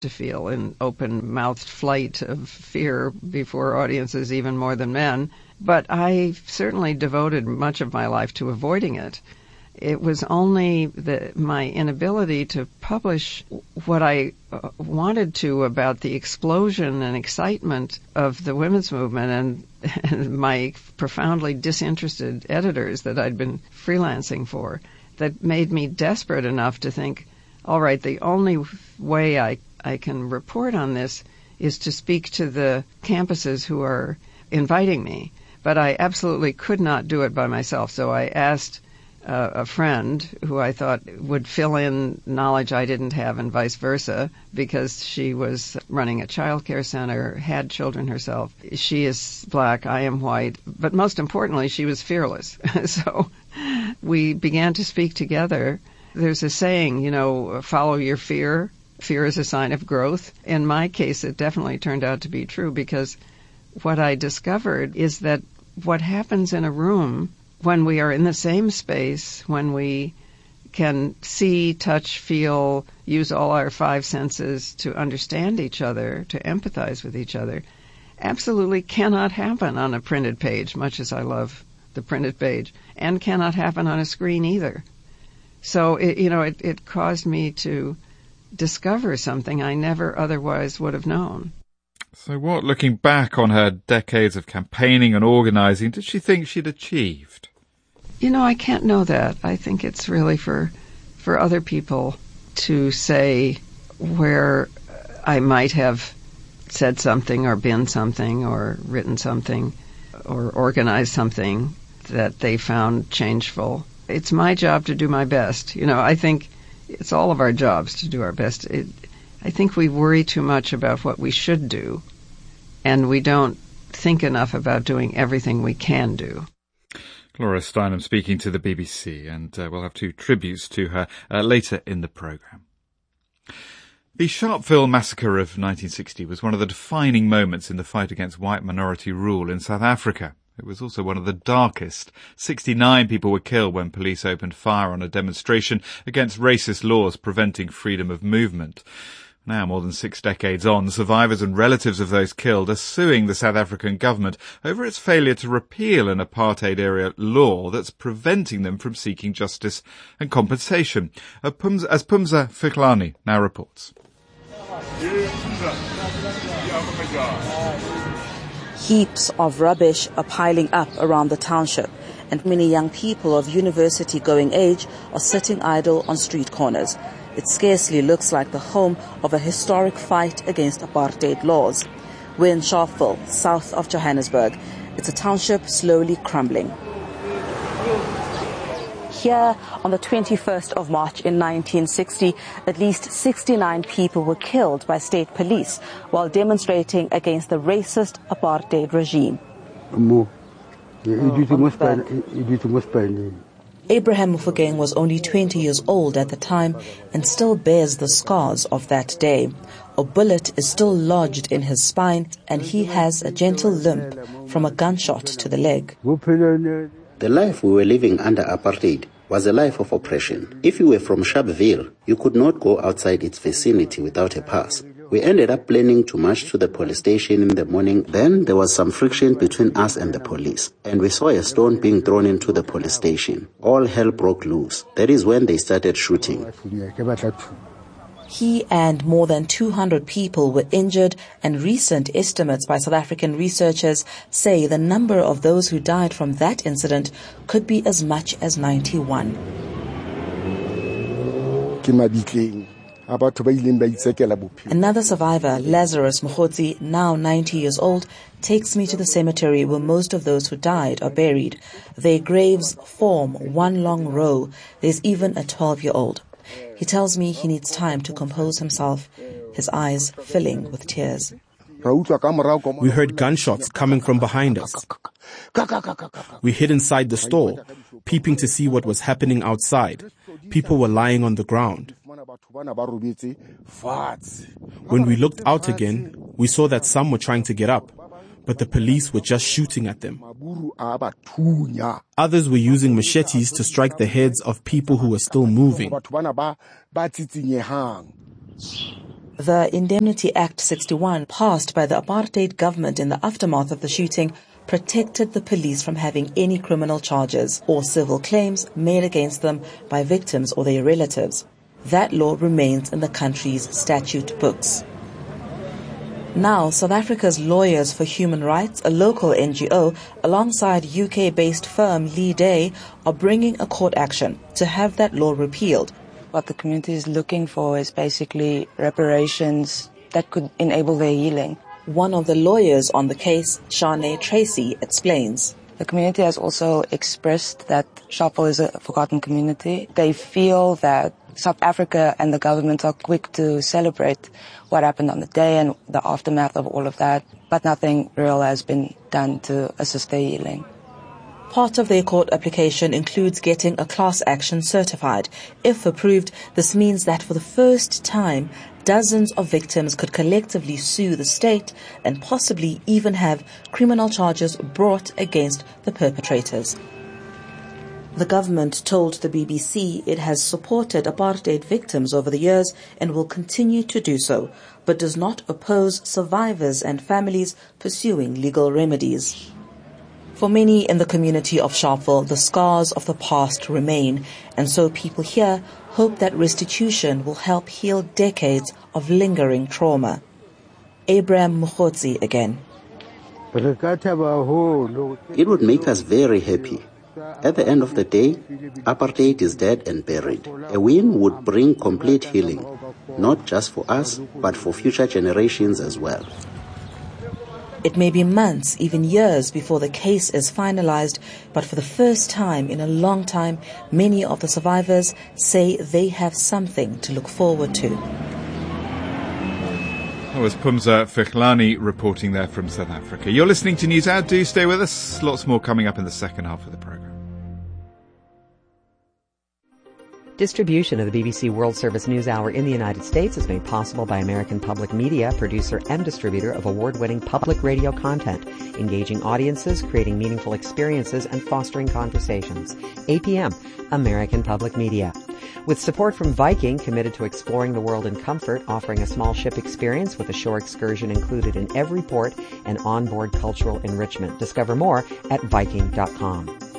to feel in open-mouthed flight of fear before audiences even more than men. But I certainly devoted much of my life to avoiding it. It was only my inability to publish what I wanted to about the explosion and excitement of the women's movement and my profoundly disinterested editors that I'd been freelancing for that made me desperate enough to think, all right, the only way I can report on this is to speak to the campuses who are inviting me. But I absolutely could not do it by myself, so I asked a friend who I thought would fill in knowledge I didn't have and vice versa, because she was running a child care center, had children herself. She is black, I am white, but most importantly, she was fearless. So we began to speak together. There's a saying, follow your fear. Fear is a sign of growth. In my case, it definitely turned out to be true, because what I discovered is that what happens in a room when we are in the same space, when we can see, touch, feel, use all our five senses to understand each other, to empathize with each other, absolutely cannot happen on a printed page, much as I love the printed page, and cannot happen on a screen either. So, it caused me to discover something I never otherwise would have known. So what, looking back on her decades of campaigning and organising, did she think she'd achieved? I can't know that. I think it's really for other people to say where I might have said something or been something or written something or organized something that they found changeful. It's my job to do my best. I think it's all of our jobs to do our best. I think we worry too much about what we should do, and we don't think enough about doing everything we can do. Gloria Steinem speaking to the BBC, and we'll have two tributes to her later in the programme. The Sharpeville massacre of 1960 was one of the defining moments in the fight against white minority rule in South Africa. It was also one of the darkest. 69 people were killed when police opened fire on a demonstration against racist laws preventing freedom of movement. Now, more than 6 decades on, survivors and relatives of those killed are suing the South African government over its failure to repeal an apartheid-era law that's preventing them from seeking justice and compensation, as Phumza Fihlani now reports. Heaps of rubbish are piling up around the township, and many young people of university-going age are sitting idle on street corners. It scarcely looks like the home of a historic fight against apartheid laws. We're in Sharpeville, south of Johannesburg. It's a township slowly crumbling. Here, on the 21st of March in 1960, at least 69 people were killed by state police while demonstrating against the racist apartheid regime. Abraham Mofokeng was only 20 years old at the time and still bears the scars of that day. A bullet is still lodged in his spine and he has a gentle limp from a gunshot to the leg. The life we were living under apartheid was a life of oppression. If you were from Sharpeville, you could not go outside its vicinity without a pass. We ended up planning to march to the police station in the morning. Then there was some friction between us and the police, and we saw a stone being thrown into the police station. All hell broke loose. That is when they started shooting. He and more than 200 people were injured, and recent estimates by South African researchers say the number of those who died from that incident could be as much as 91. Another survivor, Lazarus Mkhotsi, now 90 years old, takes me to the cemetery where most of those who died are buried. Their graves form one long row. There's even a 12-year-old. He tells me he needs time to compose himself, his eyes filling with tears. We heard gunshots coming from behind us. We hid inside the store, peeping to see what was happening outside. People were lying on the ground. When we looked out again, we saw that some were trying to get up, but the police were just shooting at them. Others were using machetes to strike the heads of people who were still moving. The Indemnity Act 61, passed by the apartheid government in the aftermath of the shooting, protected the police from having any criminal charges or civil claims made against them by victims or their relatives. That law remains in the country's statute books. Now, South Africa's Lawyers for Human Rights, a local NGO, alongside UK-based firm Lee Day, are bringing a court action to have that law repealed. What the community is looking for is basically reparations that could enable their healing. One of the lawyers on the case, Shanae Tracy, explains. The community has also expressed that Sharpeville is a forgotten community. They feel that South Africa and the government are quick to celebrate what happened on the day and the aftermath of all of that, but nothing real has been done to assist their healing. Part of their court application includes getting a class action certified. If approved, this means that for the first time, dozens of victims could collectively sue the state and possibly even have criminal charges brought against the perpetrators. The government told the BBC it has supported apartheid victims over the years and will continue to do so, but does not oppose survivors and families pursuing legal remedies. For many in the community of Sharpeville, the scars of the past remain, and so people here hope that restitution will help heal decades of lingering trauma. Abraham Mkhotsi again. It would make us very happy. At the end of the day, apartheid is dead and buried. A win would bring complete healing, not just for us, but for future generations as well. It may be months, even years before the case is finalized, but for the first time in a long time, many of the survivors say they have something to look forward to. That was Pumza Fikhlani reporting there from South Africa. You're listening to News Hour. Do stay with us. Lots more coming up in the second half of the programme. Distribution of the BBC World Service News Hour in the United States is made possible by American Public Media, producer and distributor of award-winning public radio content, engaging audiences, creating meaningful experiences, and fostering conversations. APM, American Public Media. With support from Viking, committed to exploring the world in comfort, offering a small ship experience with a shore excursion included in every port and onboard cultural enrichment. Discover more at Viking.com.